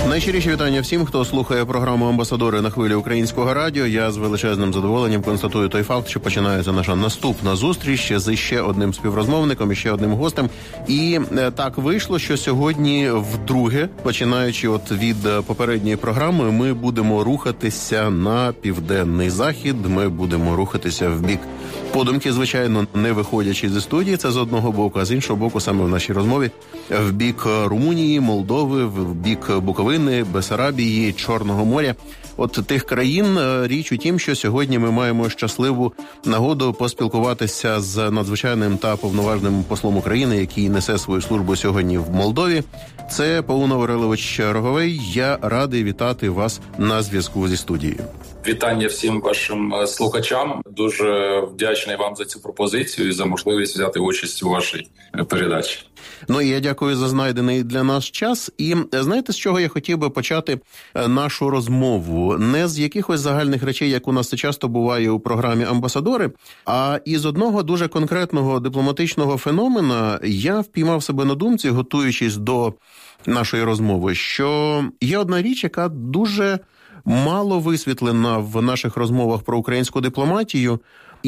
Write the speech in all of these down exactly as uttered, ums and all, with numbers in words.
Найщиріші вітання всім, хто слухає програму «Амбасадори» на хвилі Українського радіо. Я з величезним задоволенням констатую той факт, що починається наша наступна зустріч з ще одним співрозмовником і ще одним гостем. І так вийшло, що сьогодні вдруге, починаючи от від попередньої програми, ми будемо рухатися на південний захід, ми будемо рухатися в бік подумки, звичайно, не виходячи зі студії, це з одного боку, а з іншого боку, саме в нашій розмові, в бік Румунії, Молдови, в бік Буковини, Бессарабії, Чорного моря. От тих країн. Річ у тім, що сьогодні ми маємо щасливу нагоду поспілкуватися з надзвичайним та повноважним послом України, який несе свою службу сьогодні в Молдові. Це Паунов Варелович Роговей. Я радий вітати вас на зв'язку зі студією. Вітання всім вашим слухачам. Дуже вдячний вам за цю пропозицію і за можливість взяти участь у вашій передачі. Ну і я дякую за знайдений для нас час. І знаєте, з чого я хотів би почати нашу розмову? Не з якихось загальних речей, як у нас це часто буває у програмі «Амбасадори», а із одного дуже конкретного дипломатичного феномена я впіймав себе на думці, готуючись до нашої розмови, що є одна річ, яка дуже мало висвітлена в наших розмовах про українську дипломатію,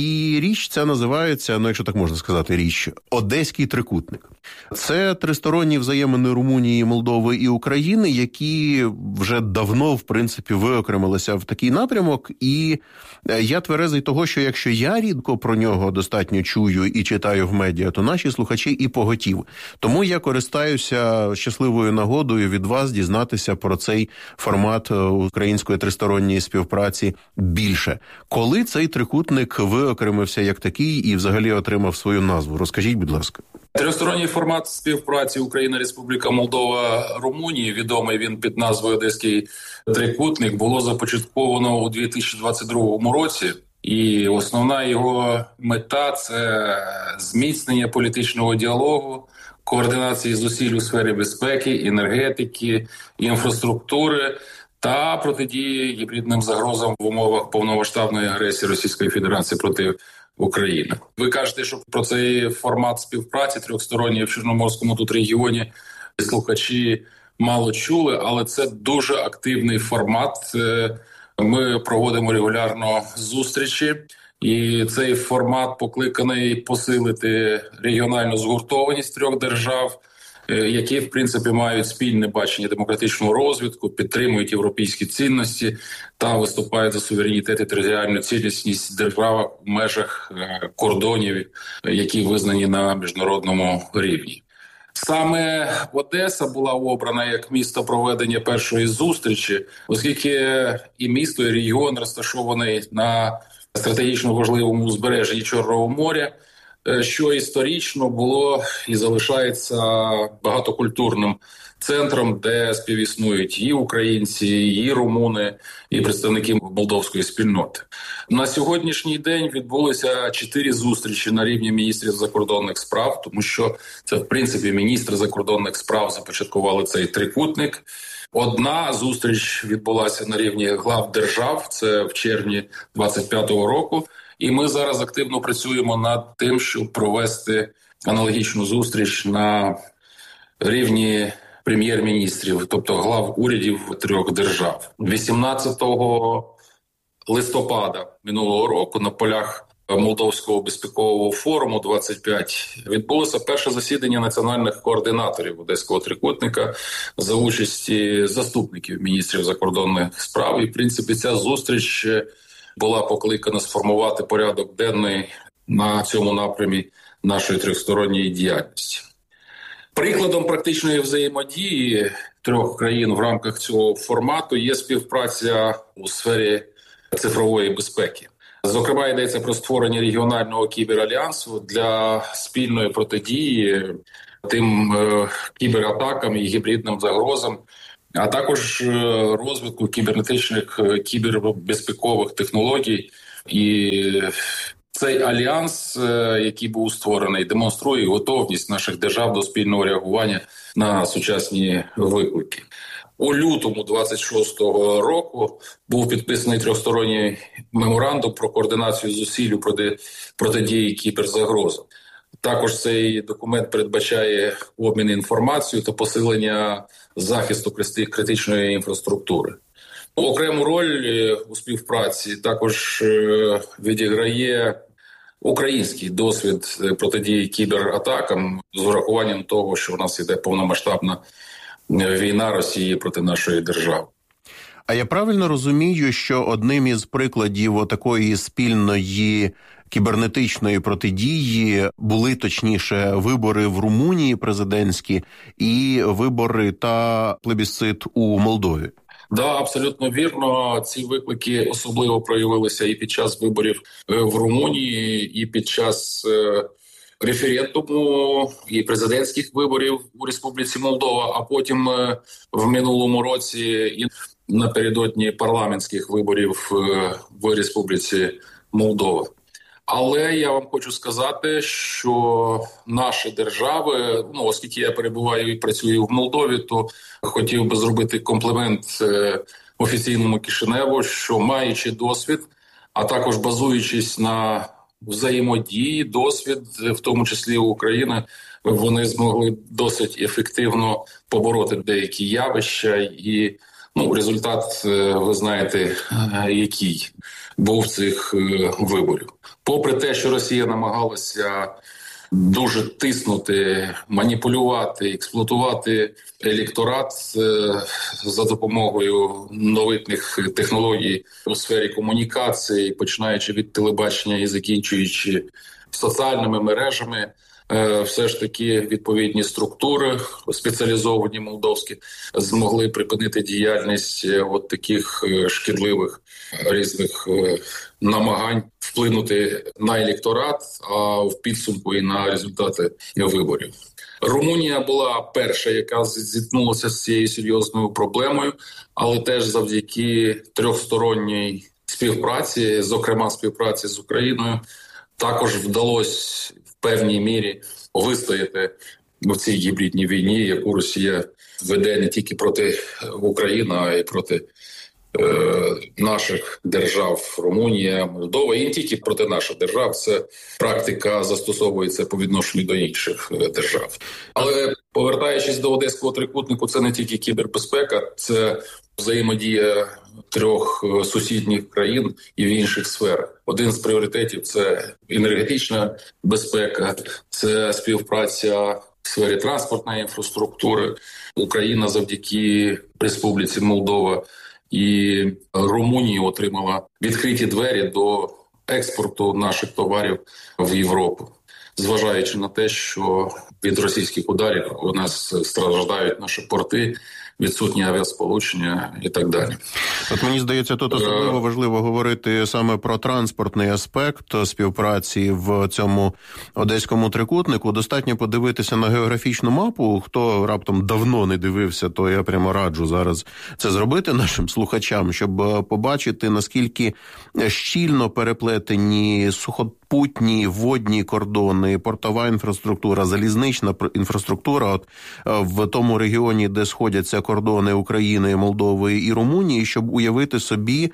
і річ ця називається, ну якщо так можна сказати, річ «Одеський трикутник». Це тристоронні взаємини Румунії, Молдови і України, які вже давно, в принципі, виокремилися в такий напрямок. І я тверезий того, що якщо я рідко про нього достатньо чую і читаю в медіа, то наші слухачі і поготів. Тому я користаюся щасливою нагодою від вас дізнатися про цей формат української тристоронньої співпраці більше. Коли цей трикутник виокремився як такий і взагалі отримав свою назву? Розкажіть, будь ласка. Тристоронній формат співпраці Україна, Республіка Молдова, Румунії, відомий він під назвою «Одеський трикутник», було започатковано у дві тисячі двадцять другому році. І основна його мета – це зміцнення політичного діалогу, координації зусиль у сфері безпеки, енергетики, інфраструктури та протидії гібридним загрозам в умовах повномасштабної агресії Російської Федерації проти України. Ви кажете, що про цей формат співпраці трьохсторонньої в Чорноморському тут регіоні слухачі мало чули, але це дуже активний формат. Ми проводимо регулярно зустрічі, і цей формат покликаний посилити регіональну згуртованість трьох держав, які, в принципі, мають спільне бачення демократичного розвитку, підтримують європейські цінності та виступають за суверенітет і територіальну цілісність держав в межах кордонів, які визнані на міжнародному рівні. Саме Одеса була обрана як місто проведення першої зустрічі, оскільки і місто, і регіон розташований на стратегічно важливому узбережжі Чорного моря, що історично було і залишається багатокультурним центром, де співіснують і українці, і румуни, і представники молдовської спільноти. На сьогоднішній день відбулися чотири зустрічі на рівні міністрів закордонних справ, тому що це, в принципі, міністри закордонних справ започаткували цей трикутник. Одна зустріч відбулася на рівні глав держав, це в червні двадцять п'ятого року. І ми зараз активно працюємо над тим, щоб провести аналогічну зустріч на рівні прем'єр-міністрів, тобто глав урядів трьох держав. вісімнадцятого листопада минулого року на полях Молдовського безпекового форуму двадцять п'ять відбулося перше засідання національних координаторів Одеського трикутника за участі заступників міністрів закордонних справ. І, в принципі, ця зустріч була покликана сформувати порядок денний на цьому напрямі нашої трьохсторонньої діяльності. Прикладом практичної взаємодії трьох країн в рамках цього формату є співпраця у сфері цифрової безпеки. Зокрема, йдеться про створення регіонального кіберальянсу для спільної протидії тим е, кібератакам і гібридним загрозам, а також розвитку кібернетичних, кібербезпекових технологій. І цей альянс, який був створений, демонструє готовність наших держав до спільного реагування на сучасні виклики. У лютому двадцять шостого року був підписаний трьохсторонній меморандум про координацію зусиль проти протидії кіберзагрозам. Також цей документ передбачає обмін інформацією та посилення захисту критичної інфраструктури. Окрему роль у співпраці також відіграє український досвід протидії кібератакам з урахуванням того, що в нас іде повномасштабна війна Росії проти нашої держави. А я правильно розумію, що одним із прикладів такої спільної кібернетичної протидії були, точніше, вибори в Румунії президентські і вибори та плебісцит у Молдові? Да, абсолютно вірно. Ці виклики особливо проявилися і під час виборів в Румунії, і під час референдуму і президентських виборів у Республіці Молдова, а потім в минулому році і напередодні парламентських виборів в Республіці Молдова. Але я вам хочу сказати, що наші держави, ну оскільки я перебуваю і працюю в Молдові, то хотів би зробити комплімент офіційному Кишиневу, що маючи досвід, а також базуючись на взаємодії, досвід, в тому числі України, вони змогли досить ефективно побороти деякі явища і ну, результат, ви знаєте, який був цих виборів. Попри те, що Росія намагалася дуже тиснути, маніпулювати, експлуатувати електорат за допомогою новітніх технологій у сфері комунікації, починаючи від телебачення і закінчуючи соціальними мережами, все ж таки відповідні структури спеціалізовані молдовські змогли припинити діяльність от таких шкідливих різних намагань вплинути на електорат, а в підсумку і на результати виборів. Румунія була перша, яка зіткнулася з цією серйозною проблемою, але теж завдяки трьохсторонній співпраці, зокрема співпраці з Україною, також вдалося в певній мірі вистояти в цій гібридній війні, яку Росія веде не тільки проти України, а й проти е, наших держав Румунія, Молдова, і не тільки проти наших держав. Це практика застосовується по відношенню до інших держав. Але повертаючись до Одеського трикутнику, це не тільки кібербезпека, це взаємодія трьох сусідніх країн і в інших сферах. Один з пріоритетів – це енергетична безпека, це співпраця в сфері транспортної інфраструктури. Україна завдяки Республіці Молдова і Румунії отримала відкриті двері до експорту наших товарів в Європу. Зважаючи на те, що від російських ударів у нас страждають наші порти, відсутні авіасполучення і так далі. От мені здається, тут особливо важливо говорити саме про транспортний аспект співпраці в цьому Одеському трикутнику. Достатньо подивитися на географічну мапу. Хто раптом давно не дивився, то я прямо раджу зараз це зробити нашим слухачам, щоб побачити, наскільки щільно переплетені сухопутні, водні кордони, портова інфраструктура, залізнична інфраструктура. От в тому регіоні, де сходяться кордони України, Молдови і Румунії, щоб уявити собі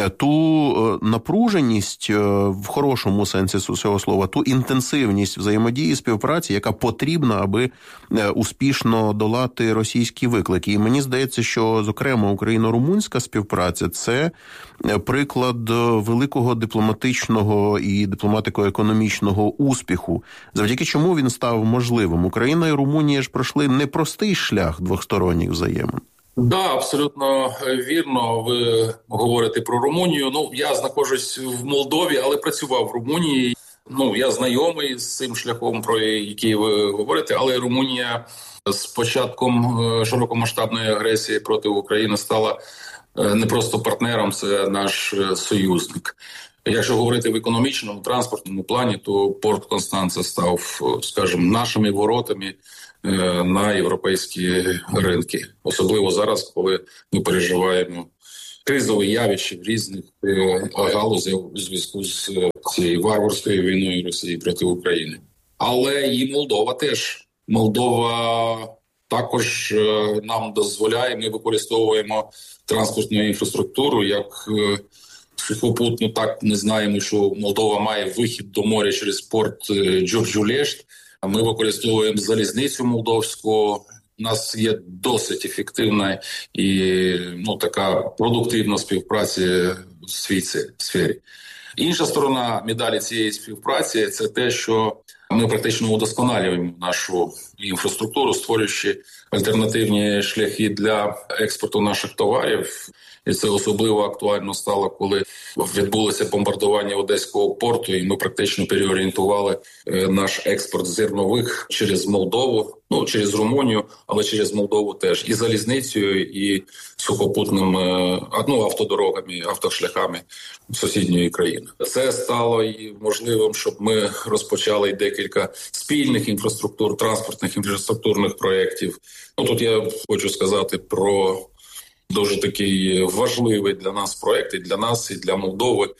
ту напруженість в хорошому сенсі цього слова, ту інтенсивність взаємодії, співпраці, яка потрібна, аби успішно долати російські виклики. І мені здається, що, зокрема, україно-румунська співпраця – це приклад великого дипломатичного і дипломатико-економічного успіху, завдяки чому він став можливим. Україна і Румунія ж пройшли непростий шлях двосторонніх взаємин. Да, абсолютно вірно. Ви говорите про Румунію. Ну, я знаходжусь в Молдові, але працював в Румунії. Ну, я знайомий з цим шляхом, про який ви говорите, але Румунія з початком широкомасштабної агресії проти України стала не просто партнером, це наш союзник. Якщо говорити в економічному, транспортному плані, то порт Констанца став, скажімо, нашими воротами на європейські ринки. Особливо зараз, коли ми переживаємо кризові явища в різних галузях у зв'язку з цією варварською війною Росії проти України. Але і Молдова теж. Молдова також нам дозволяє, ми використовуємо транспортну інфраструктуру як сухопутну. Так, ми знаємо, що Молдова має вихід до моря через порт Джурджулешт. Ми використовуємо залізницю молдовську. У нас є досить ефективна і ну, така продуктивна співпраця в цій сфері. Інша сторона медалі цієї співпраці – це те, що ми практично удосконалюємо нашу інфраструктуру, створюючи альтернативні шляхи для експорту наших товарів. І це особливо актуально стало, коли відбулося бомбардування Одеського порту, і ми практично переорієнтували наш експорт зернових через Молдову, ну, через Румунію, але через Молдову теж. І залізницею, і сухопутним ну, автодорогами, автошляхами сусідньої країни. Це стало і можливим, щоб ми розпочали декілька спільних інфраструктур, транспортних інфраструктурних проєктів. Ну, тут я хочу сказати про дуже такий важливий для нас проєкт, і для нас, і для Молдови,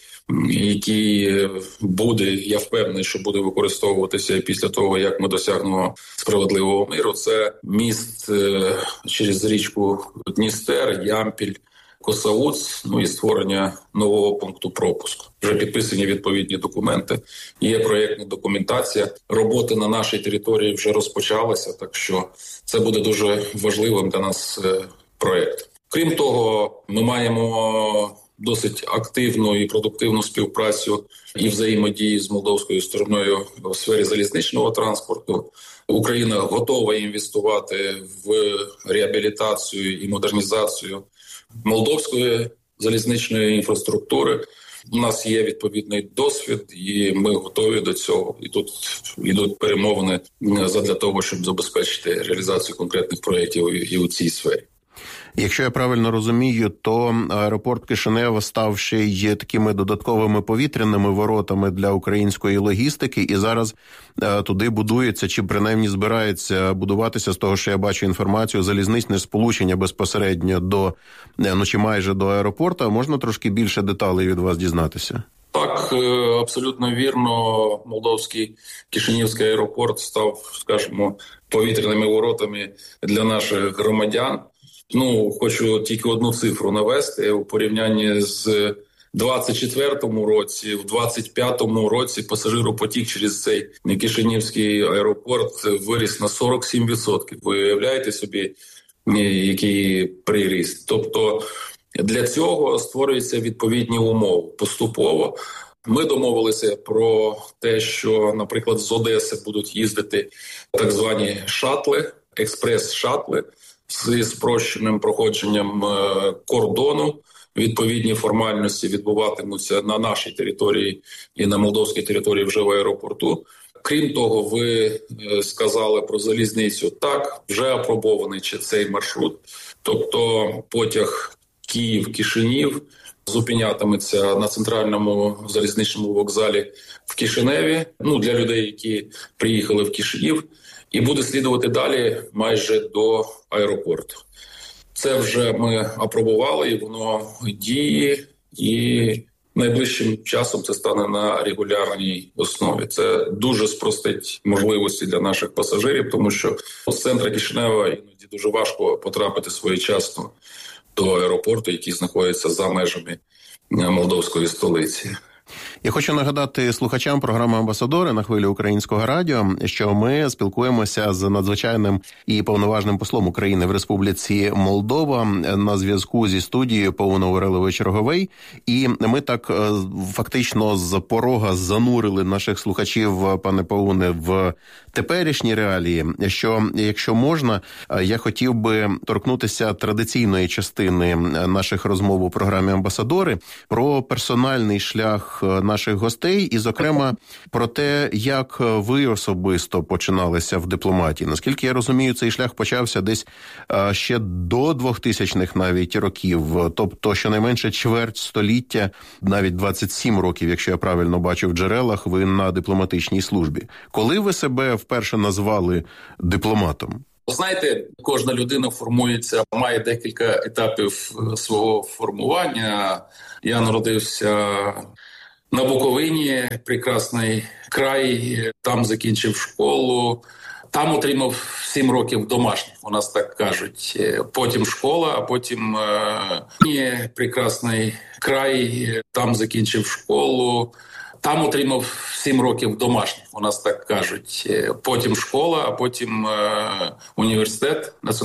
який буде, я впевнений, що буде використовуватися після того, як ми досягнемо справедливого миру. Це міст через річку Дністер, Ямпіль, Косауц, ну і створення нового пункту пропуску. Вже підписані відповідні документи, є проєктна документація. Роботи на нашій території вже розпочалися, так що це буде дуже важливим для нас проєкт. Крім того, ми маємо досить активну і продуктивну співпрацю і взаємодії з молдовською стороною в сфері залізничного транспорту. Україна готова інвестувати в реабілітацію і модернізацію молдовської залізничної інфраструктури. У нас є відповідний досвід, і ми готові до цього. І тут йдуть перемовини задля того, щоб забезпечити реалізацію конкретних проєктів і у цій сфері. Якщо я правильно розумію, то аеропорт Кишинева став ще й такими додатковими повітряними воротами для української логістики, і зараз туди будується, чи принаймні збирається будуватися, з того, що я бачу інформацію, залізничне сполучення безпосередньо до, ну чи майже до аеропорту. Можна трошки більше деталей від вас дізнатися? Так, абсолютно вірно. Молдовський Кишинівський аеропорт став, скажімо, повітряними воротами для наших громадян. Ну, хочу тільки одну цифру навести. У порівнянні з двадцять четвертому році, в двадцять п'ятому році пасажиропотік через цей Кишинівський аеропорт виріс на сорок сім відсотків. Ви уявляєте собі, який приріст? Тобто для цього створюються відповідні умови. Поступово ми домовилися про те, що, наприклад, з Одеси будуть їздити так звані шатли, експрес-шатли, зі спрощеним проходженням кордону. Відповідні формальності відбуватимуться на нашій території і на молдовській території вже в аеропорту. Крім того, ви сказали про залізницю. Так, вже апробований цей маршрут. Тобто потяг Київ-Кишинів зупинятиметься на центральному залізничному вокзалі в Кишиневі, ну, для людей, які приїхали в Кишинів, і буде слідувати далі майже до аеропорту. Це вже ми апробували, і воно діє, і найближчим часом це стане на регулярній основі. Це дуже спростить можливості для наших пасажирів, тому що з центру Кишинева іноді дуже важко потрапити своєчасно до аеропорту, який знаходиться за межами молдовської столиці. Я хочу нагадати слухачам програми «Амбасадори» на хвилі Українського радіо, що ми спілкуємося з надзвичайним і повноважним послом України в Республіці Молдова на зв'язку зі студією Пауна Орелович-Роговей. І ми так фактично з порога занурили наших слухачів, пане Пауне, в теперішні реалії, що, якщо можна, я хотів би торкнутися традиційної частини наших розмов у програмі «Амбасадори» про персональний шлях наших гостей і, зокрема, про те, як ви особисто починалися в дипломатії. Наскільки я розумію, цей шлях почався десь ще до двохтисячних навіть років, тобто щонайменше чверть століття, навіть двадцять сім років, якщо я правильно бачу в джерелах, ви на дипломатичній службі. Коли ви себе вперше назвали дипломатом? Знаєте, кожна людина формується, має декілька етапів свого формування. Я народився на Буковині, прекрасний край, там закінчив школу, Там отримав сім років домашніх, у нас так кажуть. Потім школа, а потім е, прекрасний край, там закінчив школу. Там отримав сім років домашніх, у нас так кажуть. Потім школа, а потім е, університет, національний